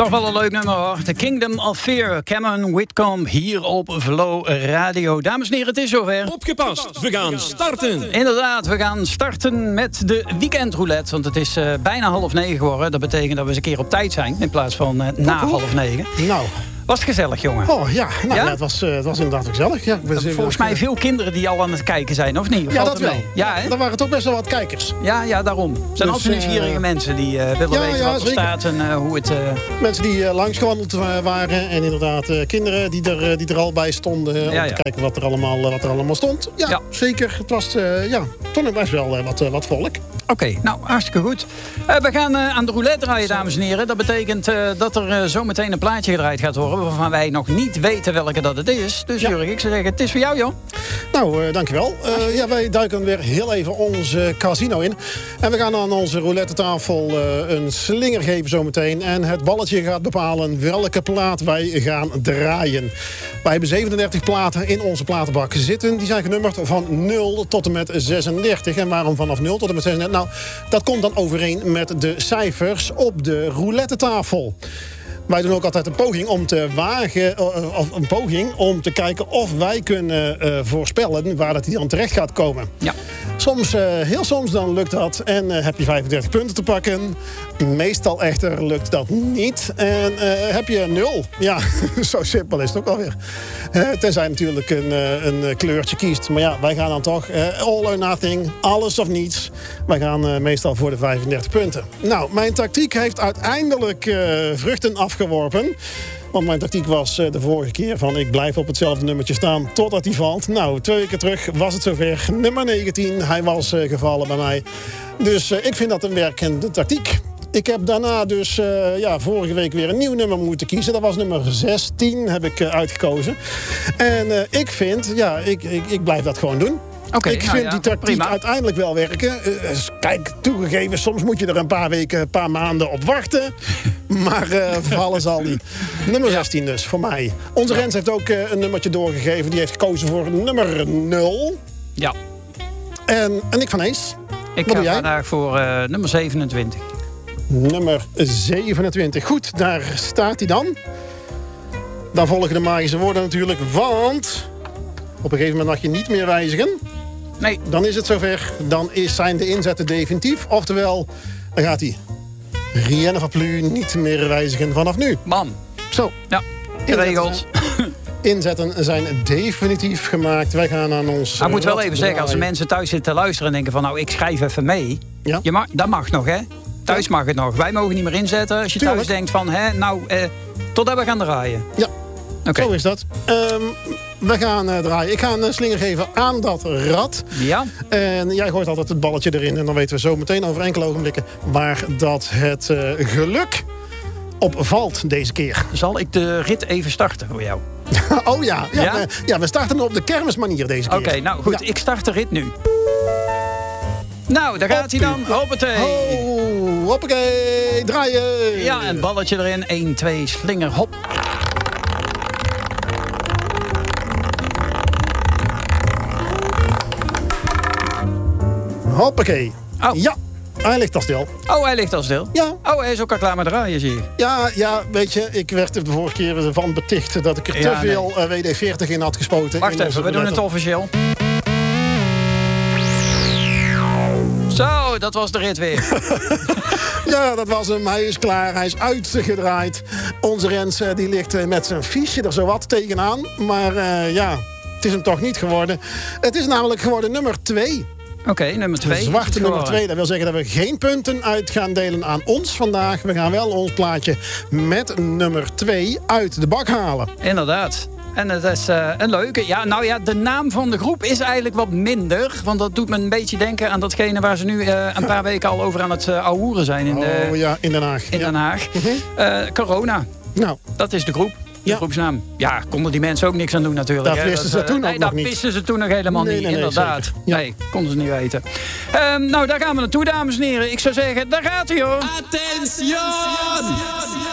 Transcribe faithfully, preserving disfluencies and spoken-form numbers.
Toch wel een leuk nummer hoor. The Kingdom of Fear, Cameron Whitcomb hier op Flow Radio. Dames en heren, het is zover. Opgepast, we gaan starten. Inderdaad, we gaan starten met de weekendroulette. Want het is uh, bijna half negen geworden. Dat betekent dat we eens een keer op tijd zijn in plaats van uh, na half negen. Nou... Was het gezellig, jongen? Oh ja, nou, ja? ja het, was, uh, het was inderdaad gezellig. Ja, ik ben volgens mij veel kinderen die al aan het kijken zijn, of niet? Of ja, dat wel. Ja, hè? Er waren toch best wel wat kijkers. Ja, ja, daarom. Er zijn dus, altijd nieuwsgierige uh, mensen die uh, willen ja, weten ja, wat er zeker. staat en uh, hoe het... Uh... Mensen die uh, langsgewandeld waren en inderdaad uh, kinderen die er, uh, die er al bij stonden. Uh, ja, om ja. te kijken wat er allemaal, uh, wat er allemaal stond. Ja, ja. zeker. Het was uh, ja, toch nog best wel uh, wat, uh, wat volk. Oké, okay, nou, hartstikke goed. Uh, we gaan uh, aan de roulette draaien, dames en heren. Dat betekent uh, dat er uh, zo meteen een plaatje gedraaid gaat worden... waarvan wij nog niet weten welke dat het is. Dus ja. Jurgen, ik zou zeggen, het is voor jou, joh. Nou, uh, dankjewel. Uh, ja, wij duiken weer heel even ons uh, casino in. En we gaan aan onze roulette tafel uh, een slinger geven zometeen. En het balletje gaat bepalen welke plaat wij gaan draaien. Wij hebben zevenendertig platen in onze platenbak zitten. Die zijn genummerd van nul tot en met zesendertig. En waarom vanaf nul tot en met zesendertig? Nou, dat komt dan overeen met de cijfers op de roulette tafel. Wij doen ook altijd een poging om te wagen, of een poging om te kijken of wij kunnen uh, voorspellen waar dat die dan terecht gaat komen. Ja. Soms, uh, heel soms dan lukt dat en uh, heb je vijfendertig punten te pakken. Meestal echter lukt dat niet en uh, heb je nul. Ja, zo simpel is het ook alweer. Uh, tenzij natuurlijk een, uh, een kleurtje kiest. Maar ja, wij gaan dan toch uh, all or nothing, alles of niets. Wij gaan uh, meestal voor de vijfendertig punten. Nou, mijn tactiek heeft uiteindelijk uh, vruchten afgeworpen. Want mijn tactiek was uh, de vorige keer van ik blijf op hetzelfde nummertje staan totdat hij valt. Nou, twee weken terug was het zover. Nummer negentien, hij was uh, gevallen bij mij. Dus uh, ik vind dat een werkende tactiek. Ik heb daarna dus uh, ja, vorige week weer een nieuw nummer moeten kiezen. Dat was nummer zestien, heb ik uh, uitgekozen. En uh, ik vind, ja, ik, ik, ik blijf dat gewoon doen. Okay, ik nou vind ja, die tactiek prima. uiteindelijk wel werken. Uh, kijk, toegegeven, soms moet je er een paar weken, een paar maanden op wachten. Maar uh, vallen zal niet. Nummer zestien dus, voor mij. Onze ja. Rens heeft ook uh, een nummertje doorgegeven. Die heeft gekozen voor nummer nul. Ja. En, en ik van Ees. Ik Wat ga doe jij? vandaag voor uh, nummer zevenentwintig. Nummer zevenentwintig. Goed, daar staat hij dan. Dan volgen de magische woorden natuurlijk. Want op een gegeven moment mag je niet meer wijzigen. Nee. Dan is het zover. Dan is, zijn de inzetten definitief. Oftewel, dan gaat hij rien of plus niet meer wijzigen vanaf nu. Man. Zo. Ja, geregeld. Inzetten zijn definitief gemaakt. Wij gaan aan ons... Ik moet wel even zeggen, als de mensen thuis zitten te luisteren en denken van nou, ik schrijf even mee. Ja? Je mag, dat mag nog, hè? Thuis mag het nog. Wij mogen niet meer inzetten. Als je Tuurlijk. thuis denkt van, hè, nou, eh, totdat we gaan draaien. Ja, okay. Zo is dat. Um, we gaan uh, draaien. Ik ga een slinger geven aan dat rad. Ja. En jij gooit altijd het balletje erin. En dan weten we zo meteen over enkele ogenblikken waar dat het uh, geluk op valt deze keer. Zal ik de rit even starten voor jou? Oh ja. Ja, Ja? We, ja, we starten op de kermismanier deze keer. Oké, okay, nou goed. Ja. Ik start de rit nu. Nou, daar gaat hij dan. Hoppatee. Oh, hoppakee. Draaien. Ja, een balletje erin. één, twee, slinger, hop. Hoppakee. Oh. Ja, hij ligt al stil. Oh, hij ligt al stil? Ja. Oh, hij is ook al klaar met draaien, zie je. Ja, ja, weet je, ik werd er de vorige keer van beticht dat ik er Ja, te veel nee. uh, W D veertig in had gespoten. Wacht in even, onze we doen roulette. het officieel. Zo, dat was de rit weer. Ja, dat was hem. Hij is klaar. Hij is uitgedraaid. Onze Rens uh, die ligt uh, met zijn fiche er zo wat tegenaan. Maar uh, ja, het is hem toch niet geworden. Het is namelijk geworden nummer twee. Oké, okay, nummer twee. De zwarte nummer twee. Dat wil zeggen dat we geen punten uit gaan delen aan ons vandaag. We gaan wel ons plaatje met nummer twee uit de bak halen. Inderdaad. En het is uh, een leuke. Ja, nou ja, de naam van de groep is eigenlijk wat minder. Want dat doet me een beetje denken aan datgene waar ze nu uh, een paar weken al over aan het uh, ouwehoeren zijn. In, de, oh ja, in Den Haag. In ja. Den Haag. Mm-hmm. uh, corona. Nou. Dat is de groep. De Ja. groepsnaam. Ja, konden die mensen ook niks aan doen natuurlijk. Dat hè. wisten ze uh, toen nee, ook nog dat niet. wisten ze toen nog helemaal Nee, niet, nee, nee, inderdaad. zeker. Ja. Nee, konden ze niet weten. Um, nou, daar gaan we naartoe, dames en heren. Ik zou zeggen, daar gaat hij hoor. Attention!